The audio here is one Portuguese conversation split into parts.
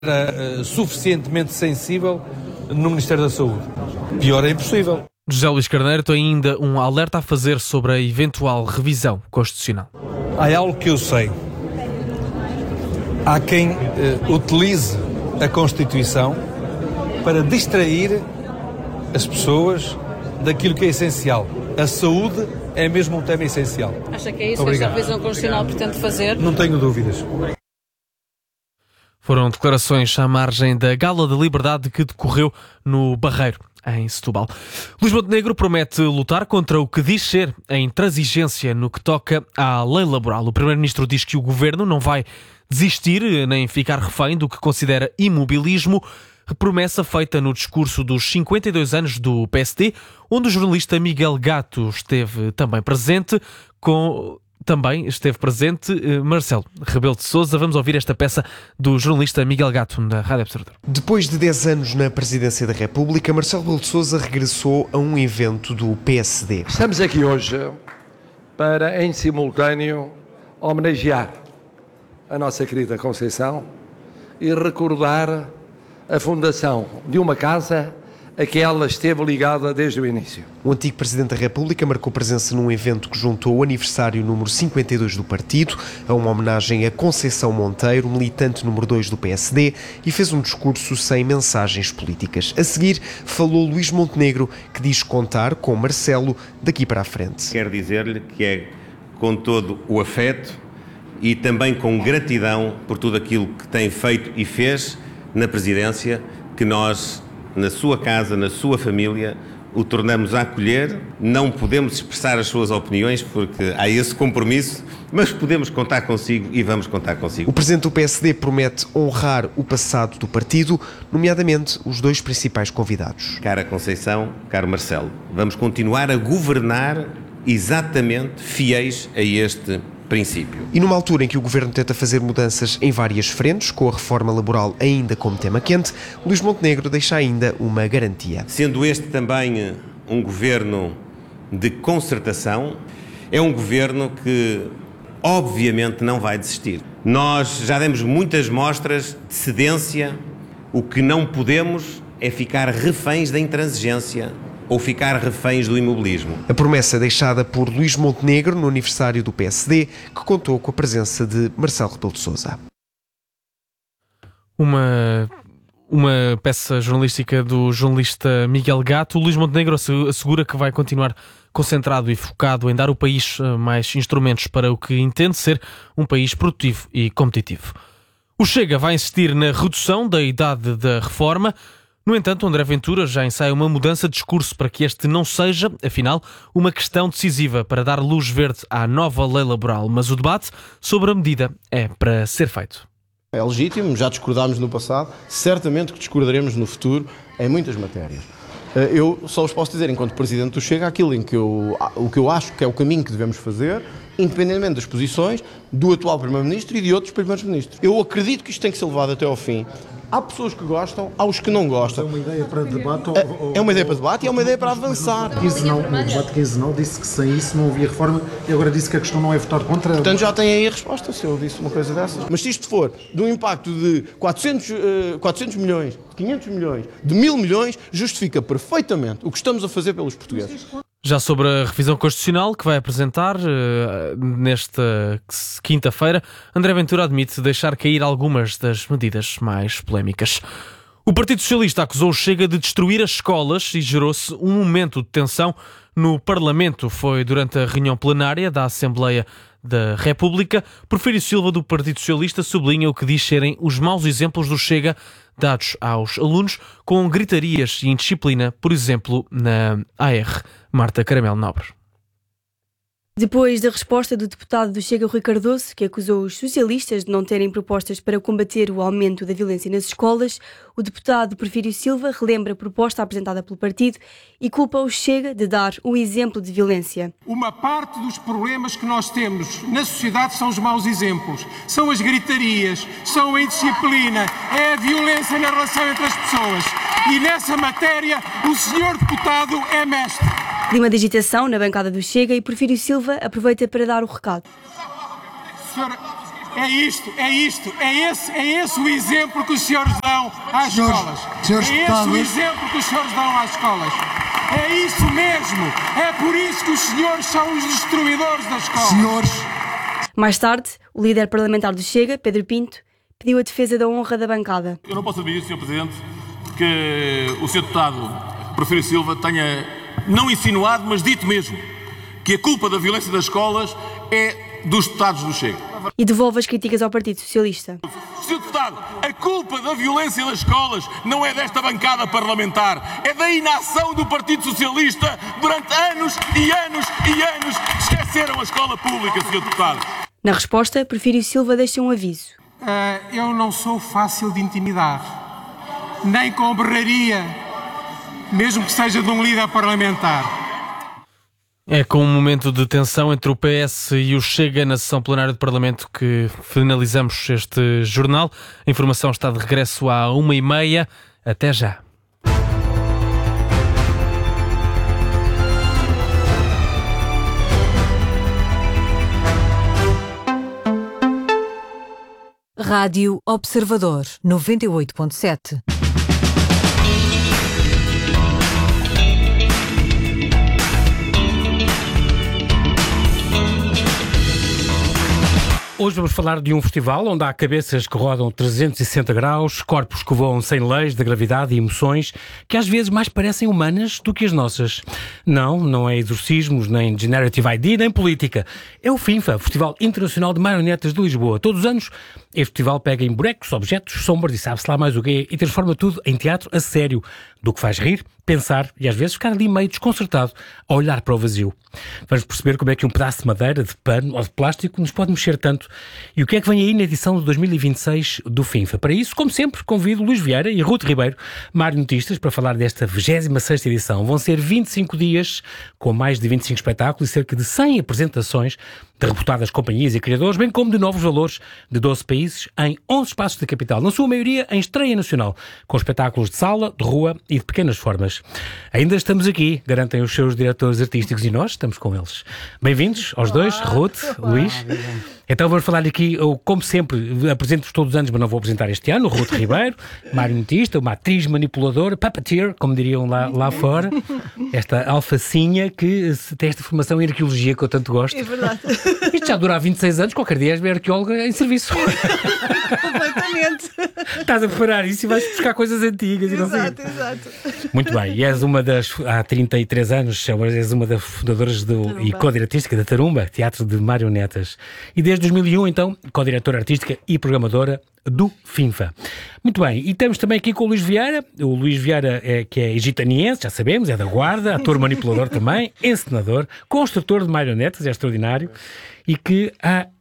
suficientemente sensível no Ministério da Saúde. Pior é impossível. José Luís Carneiro tem ainda um alerta a fazer sobre a eventual revisão constitucional. Há algo que eu sei. Há quem utilize a Constituição para distrair as pessoas daquilo que é essencial. A saúde é mesmo um tema essencial. Acha que é isso Obrigado. que esta revisão constitucional pretende fazer? Não tenho dúvidas. Foram declarações à margem da Gala da Liberdade que decorreu no Barreiro, em Setúbal. Luís Montenegro promete lutar contra o que diz ser a intransigência no que toca à lei laboral. O Primeiro-Ministro diz que o Governo não vai desistir nem ficar refém do que considera imobilismo, promessa feita no discurso dos 52 anos do PSD, onde o jornalista Miguel Gato esteve também presente, Marcelo Rebelo de Sousa. Vamos ouvir esta peça do jornalista Miguel Gato, da Rádio Observador. Depois de 10 anos na Presidência da República, Marcelo Rebelo de Sousa regressou a um evento do PSD. Estamos aqui hoje para, em simultâneo, homenagear a nossa querida Conceição e recordar a fundação de uma casa a que ela esteve ligada desde o início. O antigo Presidente da República marcou presença num evento que juntou o aniversário número 52 do partido, a uma homenagem a Conceição Monteiro, militante número 2 do PSD, e fez um discurso sem mensagens políticas. A seguir, falou Luís Montenegro, que diz contar com Marcelo daqui para a frente. Quero dizer-lhe que é com todo o afeto e também com gratidão por tudo aquilo que tem feito e fez na Presidência, que nós, na sua casa, na sua família, o tornamos a acolher. Não podemos expressar as suas opiniões porque há esse compromisso, mas podemos contar consigo e vamos contar consigo. O Presidente do PSD promete honrar o passado do partido, nomeadamente os dois principais convidados. Cara Conceição, caro Marcelo, vamos continuar a governar exatamente fiéis a este princípio. E numa altura em que o Governo tenta fazer mudanças em várias frentes, com a reforma laboral ainda como tema quente, Luís Montenegro deixa ainda uma garantia. Sendo este também um governo de concertação, é um governo que obviamente não vai desistir. Nós já demos muitas mostras de cedência, o que não podemos é ficar reféns da intransigência ou ficar reféns do imobilismo. A promessa deixada por Luís Montenegro no aniversário do PSD, que contou com a presença de Marcelo Rebelo de Sousa. Uma peça jornalística do jornalista Miguel Gato. Luís Montenegro assegura que vai continuar concentrado e focado em dar ao país mais instrumentos para o que entende ser um país produtivo e competitivo. O Chega vai insistir na redução da idade da reforma. No entanto, André Ventura já ensaia uma mudança de discurso para que este não seja, afinal, uma questão decisiva para dar luz verde à nova lei laboral. Mas o debate sobre a medida é para ser feito. É legítimo, já discordámos no passado, certamente que discordaremos no futuro em muitas matérias. Eu só vos posso dizer, enquanto Presidente do Chega, aquilo o que eu acho que é o caminho que devemos fazer, independentemente das posições do atual Primeiro-Ministro e de outros Primeiros-Ministros. Eu acredito que isto tem que ser levado até ao fim. Há pessoas que gostam, há os que não gostam. É uma ideia para debate? É uma ideia para debate e é uma ideia para avançar. No debate quinzenal disse que sem isso não havia reforma e agora disse que a questão não é votar contra. Portanto, já tem aí a resposta, se eu disse uma coisa dessas. Mas se isto for de um impacto de 400 milhões, de 500 milhões, de 1.000 milhões, justifica perfeitamente o que estamos a fazer pelos portugueses. Já sobre a revisão constitucional que vai apresentar nesta quinta-feira, André Ventura admite deixar cair algumas das medidas mais polémicas. O Partido Socialista acusou o Chega de destruir as escolas e gerou-se um momento de tensão no Parlamento. Foi durante a reunião plenária da Assembleia da República. Porfírio Silva, do Partido Socialista, sublinha o que diz serem os maus exemplos do Chega dados aos alunos com gritarias e indisciplina, por exemplo, na AR. Marta Caramelo Nobre. Depois da resposta do deputado do Chega, Rui Cardoso, que acusou os socialistas de não terem propostas para combater o aumento da violência nas escolas, o deputado Porfírio Silva relembra a proposta apresentada pelo partido e culpa o Chega de dar um exemplo de violência. Uma parte dos problemas que nós temos na sociedade são os maus exemplos, são as gritarias, são a indisciplina, é a violência na relação entre as pessoas. E nessa matéria o senhor deputado é mestre. Clima de agitação na bancada do Chega e Porfírio Silva aproveita para dar o recado. É esse o exemplo que os senhores dão às escolas. É esse o exemplo que os senhores dão às escolas. É isso mesmo. É por isso que os senhores são os destruidores das escolas. Mais tarde, o líder parlamentar do Chega, Pedro Pinto, pediu a defesa da honra da bancada. Eu não posso admitir, Sr. Presidente, que o Sr. Deputado Porfírio Silva tenha não insinuado, mas dito mesmo, que a culpa da violência das escolas é dos deputados do Chega. E devolve as críticas ao Partido Socialista. Sr. Deputado, a culpa da violência das escolas não é desta bancada parlamentar, é da inação do Partido Socialista durante anos e anos e anos. Esqueceram a escola pública, Sr. Deputado. Na resposta, Porfírio Silva deixa um aviso. Eu não sou fácil de intimidar, nem com berraria, mesmo que seja de um líder parlamentar. É com um momento de tensão entre o PS e o Chega na sessão plenária do Parlamento que finalizamos este jornal. A informação está de regresso à 1h30. Até já. Rádio Observador 98.7. Hoje vamos falar de um festival onde há cabeças que rodam 360 graus, corpos que voam sem leis de gravidade e emoções que às vezes mais parecem humanas do que as nossas. Não é exorcismos, nem Generative ID, nem política. É o FINFA, Festival Internacional de Marionetas de Lisboa. Todos os anos este festival pega em bonecos, objetos, sombras e sabe-se lá mais o quê e transforma tudo em teatro a sério, do que faz rir, pensar e às vezes ficar ali meio desconcertado a olhar para o vazio. Vamos perceber como é que um pedaço de madeira, de pano ou de plástico nos pode mexer tanto e o que é que vem aí na edição de 2026 do FINFA. Para isso, como sempre, convido Luís Vieira e Ruth Ribeiro, marionetistas, para falar desta 26ª edição. Vão ser 25 dias com mais de 25 espetáculos e cerca de 100 apresentações de reputadas companhias e criadores, bem como de novos valores de 12 países em 11 espaços da capital, na sua maioria em estreia nacional, com espetáculos de sala, de rua e de pequenas formas. Ainda estamos aqui, garantem os seus diretores artísticos e nós estamos com eles. Bem-vindos aos dois, Ruth, Luís. Então vamos falar aqui, eu, como sempre, apresento-vos todos os anos, mas não vou apresentar este ano, Ruth Ribeiro, marionetista, uma atriz manipuladora, puppeteer, como diriam lá fora, esta alfacinha que tem esta formação em arqueologia que eu tanto gosto. É verdade. Isto já dura há 26 anos, qualquer dia és arqueóloga em serviço. Completamente. Estás a preparar isso e vais buscar coisas antigas. Exato. Muito bem, e és uma das, há 33 anos, és uma das fundadoras e co-diretística da Tarumba, Teatro de Marionetas. E desde 2001, então, co-diretora artística e programadora do FINFA. Muito bem, e estamos também aqui com o Luís Vieira. O Luís Vieira que é egitaniense, já sabemos, é da Guarda, ator manipulador também, encenador, construtor de marionetas, é extraordinário, e que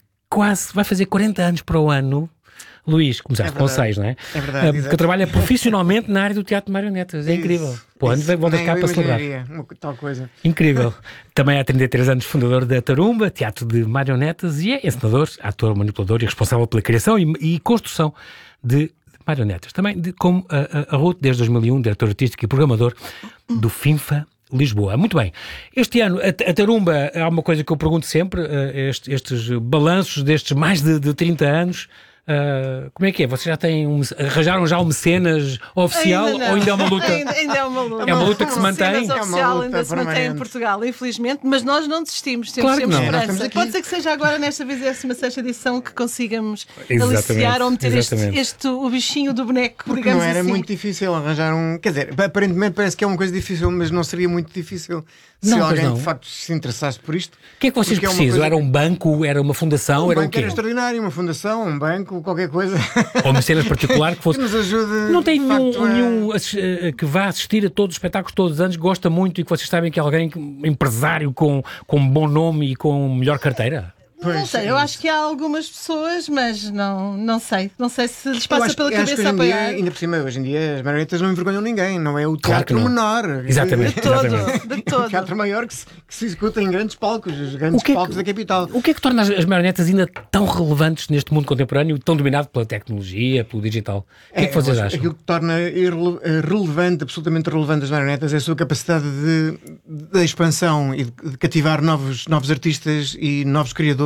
vai fazer 40 anos para o ano. Luís, começaste com 6, não é? É verdade. Que trabalha profissionalmente na área do teatro de marionetas. É incrível. Pô, vão dar cá para celebrar. Tal coisa. Incrível. Também há 33 anos fundador da Tarumba, Teatro de Marionetas, e é encenador, ator, manipulador e responsável pela criação e construção de marionetas. Também, como a Ruth, desde 2001, diretor artístico e programador do FINFA Lisboa. Muito bem. Este ano, a Tarumba, há uma coisa que eu pergunto sempre, estes balanços destes mais de 30 anos, como é que é? Vocês já arranjaram já um mecenas oficial ou ainda é uma luta? Ainda é uma luta. É uma luta que se mantém? O mecenas oficial ainda se mantém em Portugal, infelizmente, mas nós não desistimos, temos Claro que não. esperança. Pode ser que seja agora, nesta 26ª edição, que consigamos aliciar ou meter o bichinho do boneco, porque digamos não era assim. muito difícil arranjar um... Quer dizer, aparentemente parece que é uma coisa difícil, mas não seria muito difícil se alguém de facto se interessasse por isto. O que é que vocês precisam? Era um banco? Era uma fundação? Era o quê? Era extraordinário, uma fundação, um banco, qualquer coisa. Ou uma cena particular que fosse... que nos ajude... Não tem nenhum que vá assistir a todos os espetáculos todos os anos, gosta muito e que vocês sabem que é alguém, um empresário com um bom nome e com melhor carteira? Não sei, eu acho que há algumas pessoas, mas não sei se lhes passa pela cabeça apoiar. Ainda por cima, hoje em dia as marionetas não envergonham ninguém, não é o teatro menor. Exatamente. De todo. O teatro maior que se executa em grandes palcos, os grandes palcos da capital. O que é que torna as marionetas ainda tão relevantes neste mundo contemporâneo, tão dominado pela tecnologia, pelo digital? O que é que vocês acham? Aquilo que torna relevante, absolutamente relevante as marionetas é a sua capacidade de expansão e de cativar novos artistas e novos criadores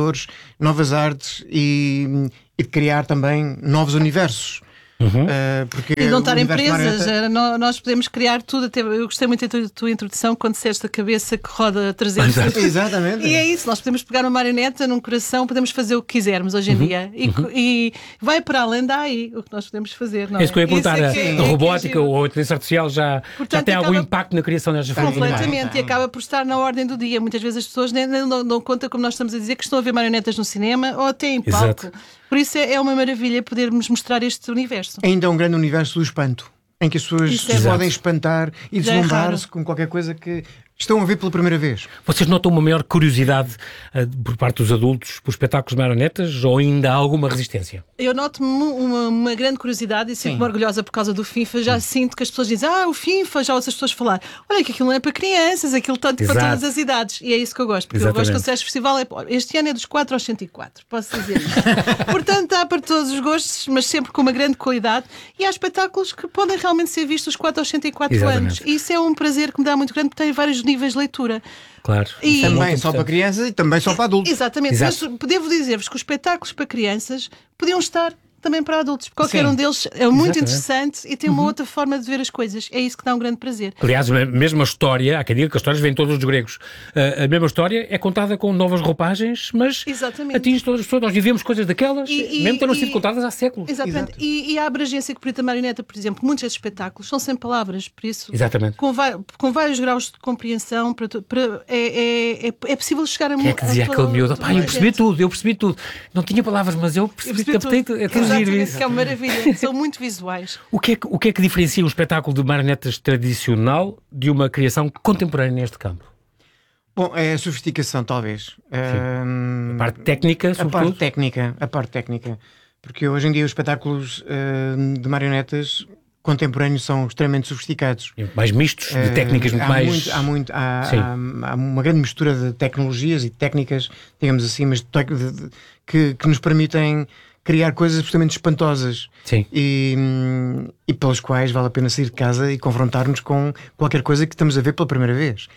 atores, novas artes e de criar também novos universos. Porque e não estarem presas, nós podemos criar tudo. Até, eu gostei muito da tua introdução quando disseste a cabeça que roda 300. Exatamente. E é isso, nós podemos pegar uma marioneta num coração, podemos fazer o que quisermos hoje em dia. E vai para além daí o que nós podemos fazer. Não é? Isso que eu ia perguntar, a robótica ou a inteligência artificial já tem algum impacto na criação destas formas? Completamente, e acaba por estar na ordem do dia. Muitas vezes as pessoas nem dão conta, como nós estamos a dizer, que estão a ver marionetas no cinema ou até em palco. Exato. Por isso é uma maravilha podermos mostrar este universo. Ainda é um grande universo do espanto, em que as pessoas podem espantar e deslumbrar-se com qualquer coisa que estão a ver pela primeira vez. Vocês notam uma maior curiosidade por parte dos adultos por espetáculos de marionetas ou ainda há alguma resistência? Eu noto uma grande curiosidade e sinto-me orgulhosa por causa do FIFA. Já sinto que as pessoas dizem, o FIFA, já ouço as pessoas falar, olha que aquilo não é para crianças, aquilo tanto para todas as idades. E é isso que eu gosto, porque eu gosto que o festival este ano é dos 4 aos 104, posso dizer isso. Portanto, há para todos os gostos, mas sempre com uma grande qualidade, e há espetáculos que podem realmente ser vistos dos 4 aos 104 anos. E isso é um prazer que me dá muito grande, porque tem vários níveis de leitura. Claro. E também só para crianças e também só para adultos. Exatamente. Mas devo dizer-vos que os espetáculos para crianças podiam estar também para adultos. Qualquer um deles é muito interessante e tem uma outra forma de ver as coisas. É isso que dá um grande prazer. Aliás, a mesma história, há quem diga que as histórias vêm todos dos gregos. A mesma história é contada com novas roupagens, mas atinge todas as pessoas. Nós vivemos coisas daquelas, mesmo tendo sido contadas há séculos. Exatamente. E a abrangência que permite a marioneta, por exemplo, muitos desses espetáculos são sem palavras, por isso, com vários graus de compreensão, é possível chegar a muito. É que dizia aquele miúdo, eu percebi tudo. Não tinha palavras, mas eu percebi tudo. Que é uma maravilha, são muito visuais. O que é que diferencia um espetáculo de marionetas tradicional de uma criação contemporânea neste campo? Bom, é a sofisticação, talvez. A parte técnica, sobretudo? A parte técnica. Porque hoje em dia os espetáculos de marionetas contemporâneos são extremamente sofisticados. Mais mistos, de técnicas muito mais... Há uma grande mistura de tecnologias e técnicas, digamos assim, mas que nos permitem criar coisas absolutamente espantosas e pelas quais vale a pena sair de casa e confrontar-nos com qualquer coisa que estamos a ver pela primeira vez.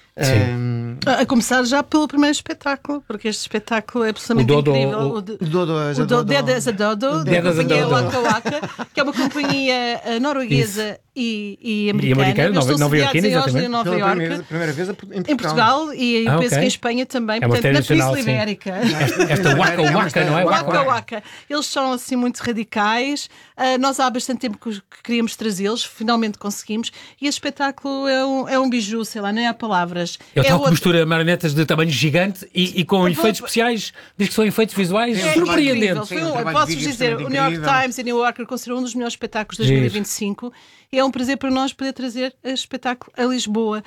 A começar já pelo primeiro espetáculo, porque este espetáculo é absolutamente incrível. O Dead as a Dodo, da companhia Waka Waka, que é uma companhia norueguesa e americana. Eles estão sediados em Nova Iorque, primeira vez em Portugal e penso que em Espanha também, portanto, na Península Ibérica. Esta Waka Waka, não é? Waka Waka. Eles são assim muito radicais. Nós há bastante tempo que queríamos trazê-los, finalmente conseguimos. E este espetáculo é um biju, sei lá, nem há palavras. É o tal que mistura marionetas de tamanho gigante e com efeitos especiais, diz que são efeitos visuais surpreendentes. Posso-vos dizer, o New York Times e o New Yorker consideram um dos melhores espetáculos de 2025 e é um prazer para nós poder trazer este espetáculo a Lisboa.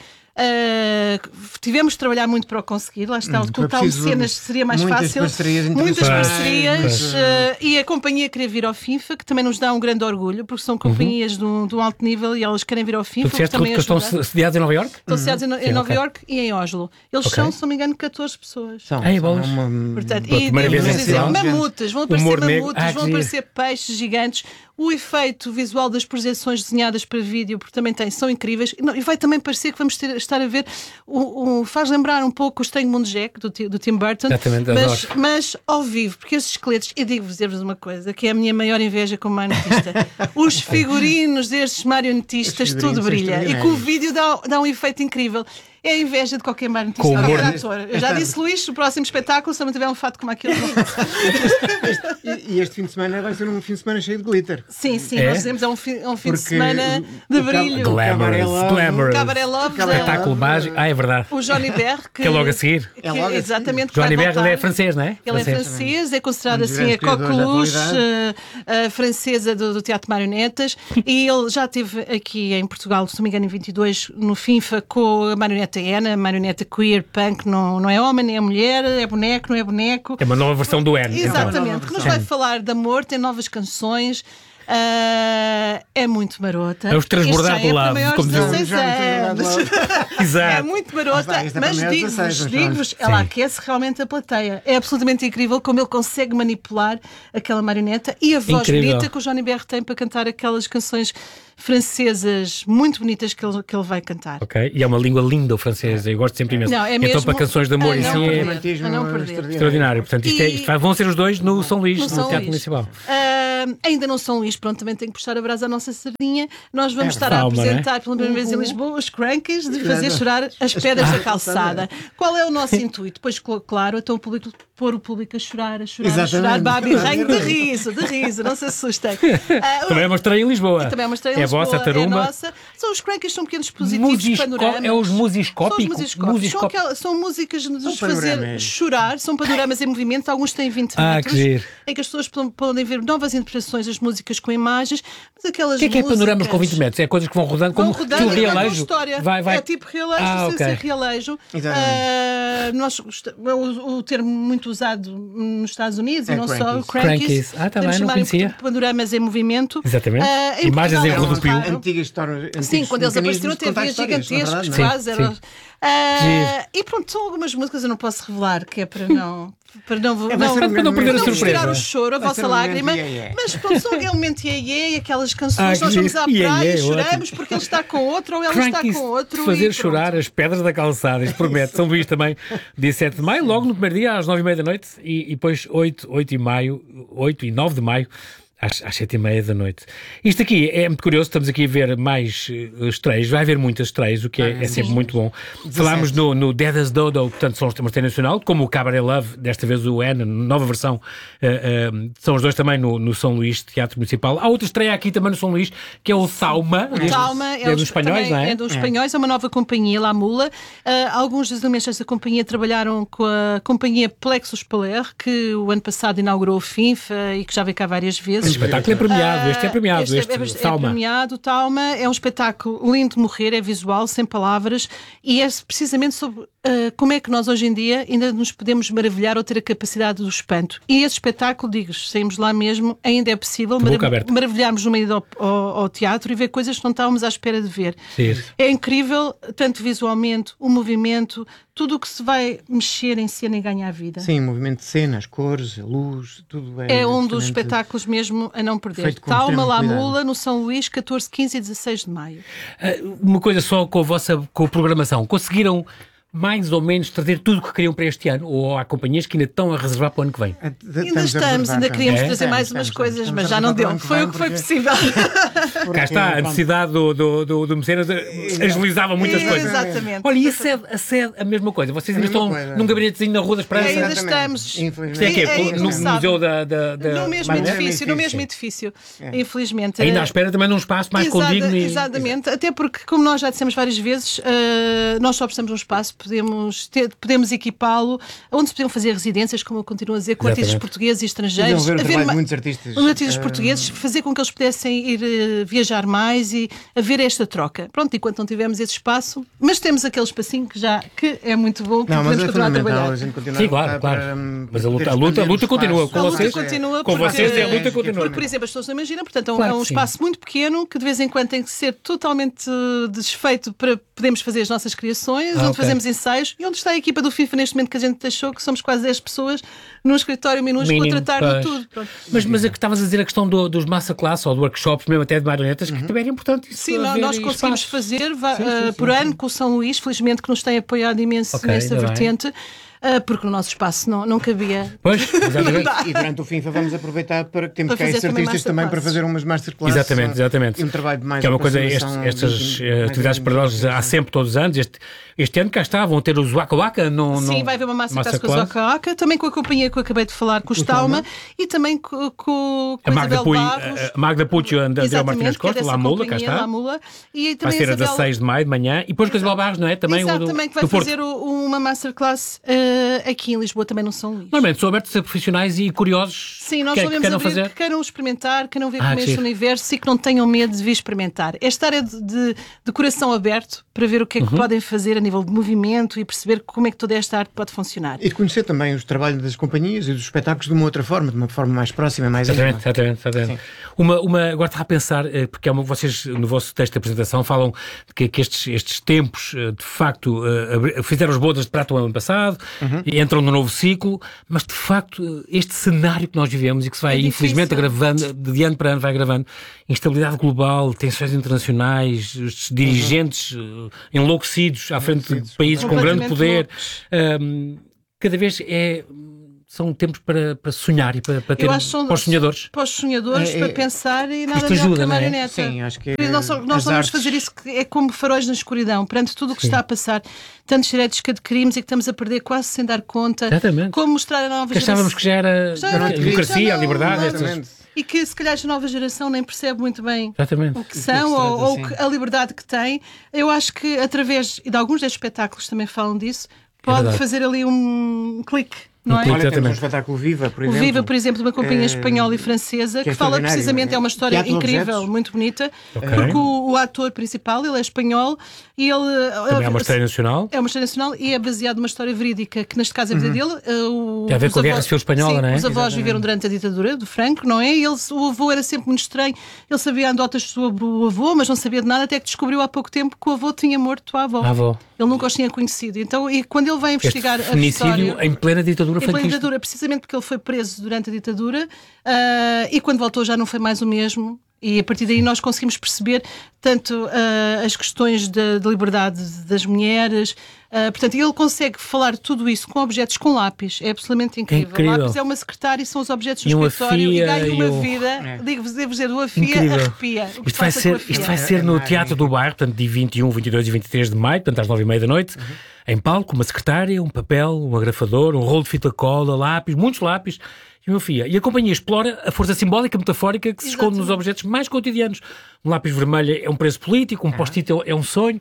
Tivemos de trabalhar muito para o conseguir, lá está, com tal de cenas seria mais fácil. Muitas parcerias e a companhia querer vir ao FIFA, que também nos dá um grande orgulho, porque são companhias de um alto nível e elas querem vir ao FIFA. Tu disseste que estão sediados em Nova Iorque? Estão sediados em Nova Iorque e em Oslo. Eles são, se não me engano, 14 pessoas. Portanto, mamutas, vão aparecer peixes gigantes. O efeito visual das projeções desenhadas para vídeo, porque também são incríveis. E vai também parecer que vamos estar a ver. Faz lembrar um pouco o Estranho Mundo Jack, do Tim Burton. Mas ao vivo, porque esses esqueletos, eu digo-vos uma coisa, que é a minha maior inveja como marionetista. Os figurinos destes marionetistas, tudo brilha. E com o vídeo dá um efeito incrível. É a inveja de qualquer marionetista, qualquer ator. Eu já disse, Luís, o próximo espetáculo, se não tiver um fato como aquele. E este fim de semana vai ser um fim de semana cheio de glitter. Sim, nós dizemos um fim de semana de brilho. Glamorous. Cabaret Love. Espetáculo mágico. É verdade. O Johnny Berg. Que é logo a seguir. Exatamente. Johnny Berg é francês, não é? Ele é francês, é considerado assim a coqueluche francesa do teatro de marionetas. E ele já esteve aqui em Portugal, se não me engano, em 22, no FIFA, com a marioneta N, a marioneta queer, punk, não é homem nem é mulher, é boneco, não é boneco. É uma nova versão do N. Exatamente, que nos vai falar de amor, tem novas canções. É muito marota. É os transbordar do lado, como dizem. É muito marota, mas digo-vos, ela aquece realmente a plateia. É absolutamente incrível como ele consegue manipular aquela marioneta e a voz bonita que o Johnny Berg tem para cantar aquelas canções francesas muito bonitas que ele vai cantar. Ok, e é uma língua linda o francês, eu gosto sempre imenso. Não, é então mesmo para canções de amor isso a não perder. Extraordinário. Portanto, vão ser os dois no São Luís, no Teatro Municipal. Ainda não São Luís, pronto, também tenho que puxar a brasa à nossa sardinha. Nós vamos estar a apresentar pela primeira vez em Lisboa os Crankies, de fazer chorar as pedras da calçada. Qual é o nosso intuito? Pois, claro, então pôr o público a chorar, Babi Ranho de riso, não se assustem. Também é uma estreia em Lisboa. Também é uma estreia em Lisboa. É a vossa tarumba. É nossa. São os Crankies, são pequenos dispositivos panoramas. É os musicópicos? São músicas de nos fazer chorar, são panoramas em movimento, alguns têm 20 metros, em que as pessoas podem ver novas interpretações das músicas com imagens, mas aquelas músicas... O que é panoramas com 20 metros? É coisas que vão rodando como o realejo? É tipo realejo, sem ser realejo. O termo muito usado nos Estados Unidos, e não só, Crankies. Também não conhecia. Panoramas em movimento. Exatamente. Imagens em rodopio. Sim, quando eles apareceram, TVs gigantescos, quase. E pronto, são algumas músicas eu não posso revelar, que é para não perder a surpresa. Tirar o choro, a vossa lágrima. Mas pronto, são realmente aquelas canções, nós vamos à praia e choramos porque ele está com outro ou ela está com outro. Fazer chorar as pedras da calçada, isto promete. São Luís também, dia 7 de maio, logo no primeiro dia, às 9h30 da noite, e depois 8 e 9 de maio, às 7h30 da noite. Isto aqui é muito curioso, estamos aqui a ver mais estreias, vai haver muitas estreias, o que é sempre muito bom. Falámos no Dead as Dodo, portanto são os temas nacional, como o Cabaret Love, desta vez o N, nova versão, são os dois também no São Luís Teatro Municipal. Há outra estreia aqui também no São Luís, que é o Tauma. Tauma é dos espanhóis, não é? É dos espanhóis, é uma nova companhia, La Mula. Alguns dos elementos desta companhia trabalharam com a companhia Plexus Paler, que o ano passado inaugurou o FINFA e que já veio cá várias vezes. O espetáculo é premiado, este é premiado. É premiado, o Tauma é um espetáculo lindo de morrer, é visual, sem palavras, e é precisamente sobre como é que nós hoje em dia ainda nos podemos maravilhar ou ter a capacidade do espanto. E esse espetáculo, digo-vos, saímos lá mesmo, ainda é possível maravilharmos numa ida ao teatro e ver coisas que não estávamos à espera de ver. Sim. É incrível, tanto visualmente, o movimento, tudo o que se vai mexer em cena e ganhar vida. Sim, o movimento de cena, as cores, a luz, tudo é um dos espetáculos mesmo a não perder. Tauma, La Mula, no São Luís, 14, 15 e 16 de maio. Uma coisa só com a programação. Conseguiram mais ou menos trazer tudo o que queriam para este ano? Ou há companhias que ainda estão a reservar para o ano que vem? Ainda queríamos trazer mais umas coisas, mas já não deu. Foi o que foi possível. Cá está, a necessidade do mecenas agilizava muitas coisas. Exatamente. Olha, e a sede, a mesma coisa? Vocês ainda estão num gabinetezinho na Rua da Esperança? Ainda estamos. Isto é que é no Museu da... No mesmo edifício, infelizmente. Ainda à espera também de um espaço mais condigno. Exatamente, até porque, como nós já dissemos várias vezes, nós só precisamos de um espaço, podemos equipá-lo, onde se podiam fazer residências, como eu continuo a dizer, com artistas portugueses e estrangeiros. Haver muitos artistas portugueses, fazer com que eles pudessem ir viajar mais e haver esta troca. Pronto, enquanto não tivermos esse espaço, mas temos aquele espacinho que é muito bom, que podemos continuar a trabalhar. Sim, claro. Mas a luta continua com vocês. Com vocês a luta continua. Porque, por exemplo, as pessoas não imaginam, portanto, é um espaço muito pequeno que de vez em quando tem que ser totalmente desfeito para podermos fazer as nossas criações, onde fazemos ensaios e onde está a equipa do FIFA neste momento que a gente deixou, que somos quase 10 pessoas num escritório minúsculo a tratar de tudo. Mas a que estavas a dizer a questão dos masterclass ou de workshops, mesmo até de marionetas, que também era importante. Sim, nós conseguimos fazer por ano com o São Luís, felizmente que nos tem apoiado imenso nesta vertente. Porque o nosso espaço não cabia. Pois, exatamente. E durante o FIFA vamos aproveitar para que temos cá estes artistas também para fazer umas masterclasses. Exatamente. E um trabalho de mais que é uma coisa, estas atividades para nós há sempre, todos os anos. Este ano cá está, vão ter os Waka Waka. Sim, vai haver uma masterclass com os Waka Waka, também com a companhia que eu acabei de falar, com os Tauma, e também com a Isabel Barros. A Magda Puccio e a Andrea Martins Costa, La Mula, cá está. Vai ser a 16 de maio de manhã. E depois com a Isabel Barros, não é? Também que vai fazer uma masterclass aqui em Lisboa, também no São Luís. Normalmente são abertos a profissionais e curiosos. Sim, nós podemos abrir que queiram experimentar, queiram ver como é este universo e que não tenham medo de vir experimentar. Esta área de coração aberto para ver o que é que podem fazer a nível de movimento e perceber como é que toda esta arte pode funcionar. E de conhecer também os trabalhos das companhias e dos espetáculos de uma outra forma, de uma forma mais próxima, mais íntima. Exatamente. Agora estava a pensar, porque vocês no vosso texto de apresentação falam que estes tempos, de facto, fizeram as bodas de prata o ano passado, e entram no novo ciclo, mas de facto este cenário que nós vivemos e que se vai infelizmente agravando, de ano para ano vai agravando, instabilidade global, tensões internacionais, os dirigentes enlouquecidos à frente de países com grande poder, cada vez são tempos para sonhar e para ter para os sonhadores. Para os sonhadores, para pensar e nada melhor que a marioneta. Sim, acho que nós vamos fazer isso, que é como faróis na escuridão, perante tudo o que está a passar, tantos direitos de crimes e que estamos a perder quase sem dar conta. Exatamente. Como mostrar a nova geração. Achávamos que já era a democracia, a liberdade. E que se calhar a nova geração nem percebe muito bem o que são ou a liberdade que têm. Eu acho que através, e de alguns destes espetáculos também falam disso, pode fazer ali um clique. Não é? Olha, temos um espetáculo Viva, por exemplo. O Viva, por exemplo, de uma companhia espanhola e francesa, que fala precisamente, é uma história incrível, muito bonita, porque o ator principal, ele é espanhol e ele... Também é uma história nacional. É uma história nacional e é baseado numa história verídica, que neste caso é a vida dele. Tem a ver com a Guerra Civil Espanhola, não é? Os avós viveram durante a ditadura do Franco, não é? E o avô era sempre muito estranho, ele sabia anedotas sobre o avô, mas não sabia de nada, até que descobriu há pouco tempo que o avô tinha morto a avó. Ele nunca os tinha conhecido. Então, e quando ele vai investigar a história... em plena ditadura franquista. Precisamente porque ele foi preso durante a ditadura e quando voltou já não foi mais o mesmo. E a partir daí nós conseguimos perceber tanto as questões da liberdade das mulheres. Portanto, ele consegue falar tudo isso com objetos com lápis. É absolutamente incrível. O lápis é uma secretária e são os objetos do escritório e ganha uma vida. Devo dizer, do afia arrepia. Isto vai ser no Teatro do Bairro, portanto, de 21, 22 e 23 de maio, portanto, às 9h30 da noite. Em palco, uma secretária, um papel, um agrafador, um rolo de fita cola, lápis, muitos lápis e uma fia. E a companhia explora a força simbólica, metafórica que se esconde nos objetos mais cotidianos. Um lápis vermelho é um preço político, um post-it é um sonho.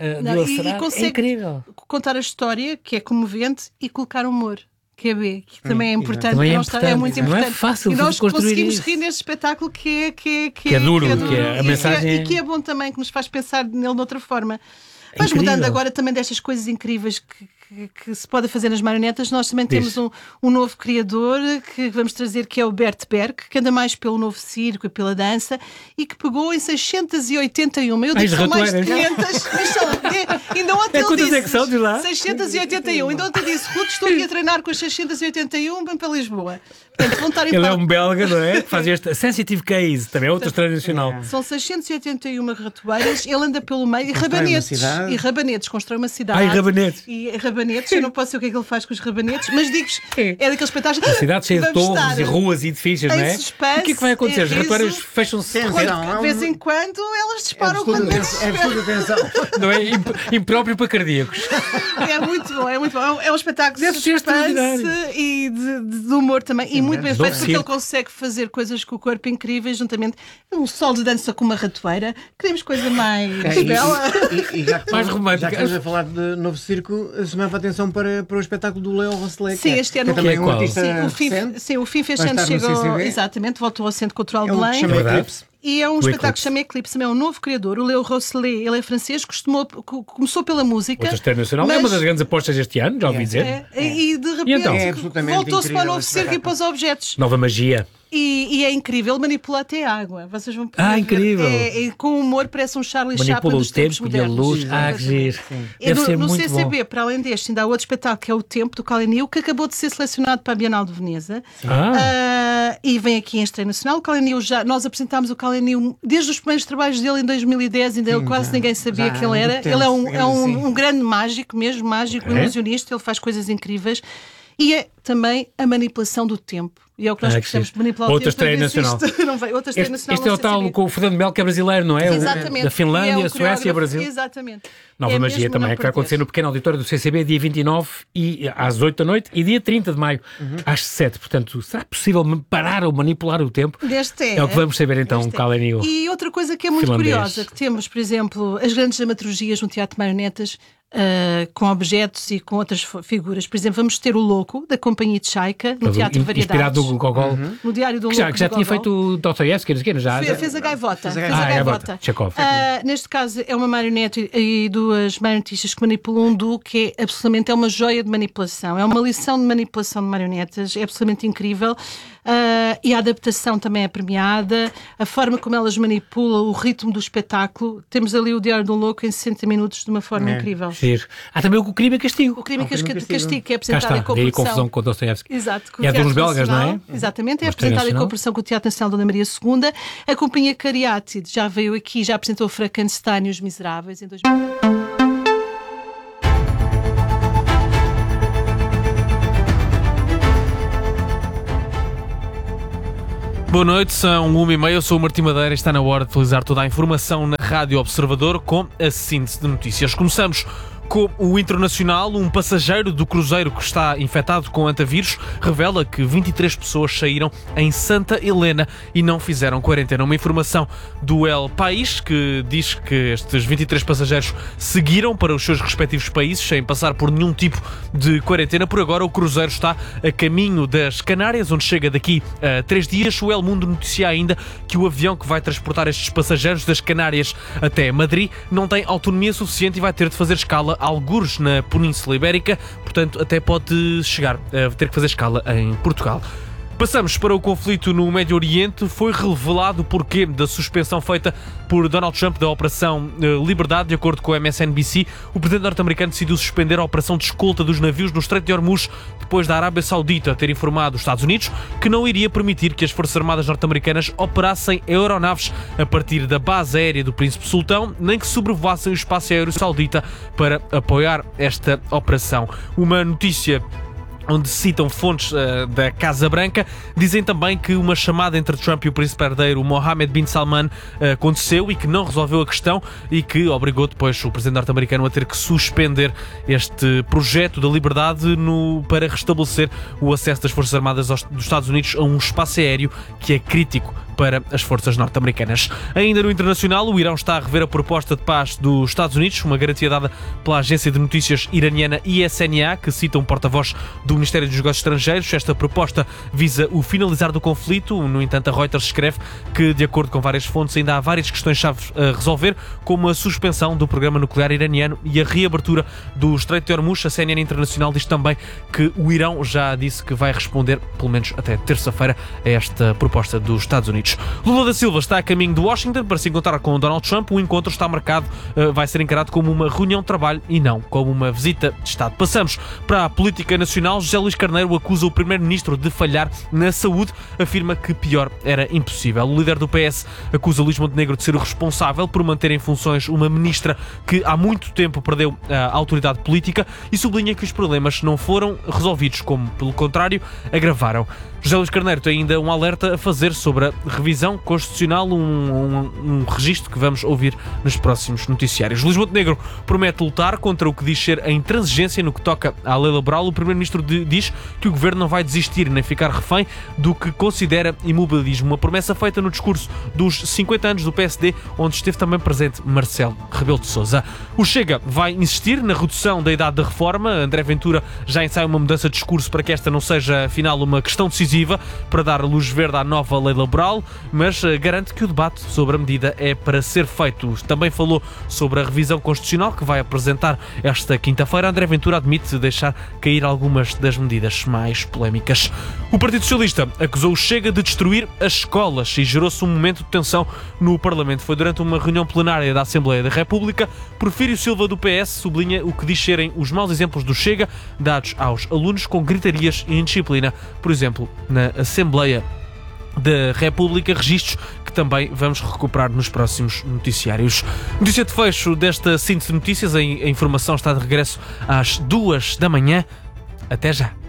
E consegue contar a história, que é comovente, e colocar humor. Que também é importante. É muito importante. Não é fácil e nós conseguimos isso. rir neste espetáculo que é duro, que é a mensagem. E que é bom também, que nos faz pensar nele de outra forma. Mas mudando agora também destas coisas incríveis que se pode fazer nas marionetas, nós também temos um novo criador que vamos trazer, que é o Bert Berg, que anda mais pelo novo circo e pela dança e que pegou em 681. Eu digo que são mais de 500, mas são, ainda ontem ele disse, é que são de lá? 681. Ainda ontem disse, Ruth, estou aqui a treinar com as 681, vem para Lisboa. Portanto, ele é um belga, não é? Que faz este Sensitive Case, também é outra história nacional. São 681 ratoeiras, ele anda pelo meio e rabanetes, constrói uma cidade. E rabanetes, eu não posso ser o que é que ele faz com os rabanetes, mas digo-vos, é daqueles espetáculos. A cidade cheia de torres e ruas e edifícios, não é? Suspense, o que é que vai acontecer? As ratoeiras fecham-se de vez em quando, elas disparam quando não é impróprio para cardíacos. É muito bom. É um espetáculo de suspense e de humor também. E muito bem feito, porque ele consegue fazer coisas com o corpo incríveis, juntamente um solo de dança com uma ratoeira. Queremos coisa mais bela. Mais romântica. Já que estamos a falar de novo circo, chamava a atenção para o espetáculo do Léo Rosselé. Sim, este ano também um artista o FIM fez ano, chegou, exatamente, voltou ao Centro Cultural de Belém. E é um espetáculo que chama Eclipse, também é um novo criador, o Léo Rosselé, ele é francês, começou pela música. Outra história nacional, é uma das grandes apostas deste ano, já ouvi dizer. E de repente voltou-se para o novo circo e para os objetos. Nova magia. E é incrível, ele manipula até a água. Vocês vão poder incrível! Com humor, parece um Charlie Chaplin dos tempos modernos. Manipula o tempo e a luz. Deve ser no muito CCB, bom. para além deste, ainda há outro espetáculo que é o Tempo, do Kalenio, que acabou de ser selecionado para a Bienal de Veneza. E vem aqui em estreia nacional. O Kalenio nós apresentámos o Kalenio desde os primeiros trabalhos dele em 2010, ainda quase ninguém sabia que ele era. Ele é um grande mágico, ilusionista, ele faz coisas incríveis. E é também a manipulação do tempo. E é o que nós precisamos de manipular outra estreia nacional. Este é o tal com o Fernando Mel, que é brasileiro, não é? Exatamente. Da Finlândia, Suécia, Brasil. Exatamente. Nova magia também, que vai acontecer no pequeno auditório do CCB, dia 29 às 8 da noite e dia 30 de maio às 7. Portanto, será possível parar ou manipular o tempo? É o que vamos saber então, Kalenio. E outra coisa que é muito curiosa, que temos, por exemplo, as grandes dramaturgias no teatro de marionetas, com objetos e com outras figuras. Por exemplo, vamos ter o Louco, da Companhia de Chaika, no Teatro de Variedades. Inspirado no Gogol. No Diário do Que Louco. já tinha feito o Dostoiévski, já fez a Gaivota. Chekhov. Neste caso é uma marionete e duas marionetistas que manipulam um duo que é absolutamente uma joia de manipulação. É uma lição de manipulação de marionetas, é absolutamente incrível. E a adaptação também é premiada, a forma como elas manipulam o ritmo do espetáculo. Temos ali o Diário do Louco em 60 minutos de uma forma incrível. Há também o Crime e Castigo. O Crime e Castigo, que é apresentado em coprodução. E aí confusão com o Dostoiévski. Exato. É dos belgas, não é? Exatamente, é apresentado em cooperação com o Teatro Nacional Dona Maria II. A Companhia Cariátide já veio aqui, já apresentou Frankenstein e Os Miseráveis em 2000. Boa noite, são 1h30, eu sou o Martim Madeira e está na hora de atualizar toda a informação na Rádio Observador com a síntese de notícias. Começamos com o Internacional. Um passageiro do cruzeiro que está infectado com antavírus revela que 23 pessoas saíram em Santa Helena e não fizeram quarentena. Uma informação do El País que diz que estes 23 passageiros seguiram para os seus respectivos países sem passar por nenhum tipo de quarentena. Por agora o cruzeiro está a caminho das Canárias, onde chega daqui a 3 dias. O El Mundo noticia ainda que o avião que vai transportar estes passageiros das Canárias até Madrid não tem autonomia suficiente e vai ter de fazer escala algures na Península Ibérica, portanto até pode chegar a ter que fazer escala em Portugal. Passamos para o conflito no Médio Oriente. Foi revelado o porquê da suspensão feita por Donald Trump da Operação Liberdade. De acordo com a MSNBC, o presidente norte-americano decidiu suspender a operação de escolta dos navios no Estreito de Hormuz depois da Arábia Saudita ter informado os Estados Unidos que não iria permitir que as Forças Armadas norte-americanas operassem aeronaves a partir da base aérea do Príncipe Sultão, nem que sobrevoassem o espaço aéreo saudita para apoiar esta operação. Uma notícia onde citam fontes da Casa Branca, dizem também que uma chamada entre Trump e o príncipe herdeiro Mohammed bin Salman aconteceu e que não resolveu a questão e que obrigou depois o presidente norte-americano a ter que suspender este projeto da liberdade para restabelecer o acesso das Forças Armadas dos Estados Unidos a um espaço aéreo que é crítico para as forças norte-americanas. Ainda no internacional, o Irão está a rever a proposta de paz dos Estados Unidos, uma garantia dada pela agência de notícias iraniana ISNA, que cita um porta-voz do Ministério dos Negócios Estrangeiros. Esta proposta visa o finalizar do conflito. No entanto, a Reuters escreve que, de acordo com várias fontes, ainda há várias questões-chave a resolver, como a suspensão do programa nuclear iraniano e a reabertura do Estreito de Hormuz. A CNN Internacional diz também que o Irão já disse que vai responder, pelo menos até terça-feira, a esta proposta dos Estados Unidos. Lula da Silva está a caminho de Washington para se encontrar com Donald Trump. O encontro está marcado, vai ser encarado como uma reunião de trabalho e não como uma visita de Estado. Passamos para a política nacional. José Luís Carneiro acusa o primeiro-ministro de falhar na saúde, afirma que pior era impossível. O líder do PS acusa Luís Montenegro de ser o responsável por manter em funções uma ministra que há muito tempo perdeu a autoridade política e sublinha que os problemas não foram resolvidos, como pelo contrário agravaram. José Luís Carneiro tem ainda um alerta a fazer sobre a revisão constitucional, um registro que vamos ouvir nos próximos noticiários. Luís Montenegro promete lutar contra o que diz ser a intransigência no que toca à lei laboral. O primeiro-ministro diz que o governo não vai desistir nem ficar refém do que considera imobilismo. Uma promessa feita no discurso dos 50 anos do PSD, onde esteve também presente Marcelo Rebelo de Sousa. O Chega vai insistir na redução da idade da reforma. André Ventura já ensaia uma mudança de discurso para que esta não seja, afinal, uma questão decisiva para dar luz verde à nova lei laboral, mas garante que o debate sobre a medida é para ser feito. Também falou sobre a revisão constitucional que vai apresentar esta quinta-feira. André Ventura admite deixar cair algumas das medidas mais polémicas. O Partido Socialista acusou o Chega de destruir as escolas e gerou-se um momento de tensão no Parlamento. Foi durante uma reunião plenária da Assembleia da República. Porfírio Silva do PS sublinha o que diz serem os maus exemplos do Chega dados aos alunos com gritarias e indisciplina. Por exemplo, na Assembleia da República, registros que também vamos recuperar nos próximos noticiários. Notícia de fecho desta síntese de notícias. A informação está de regresso às 2 da manhã. Até já!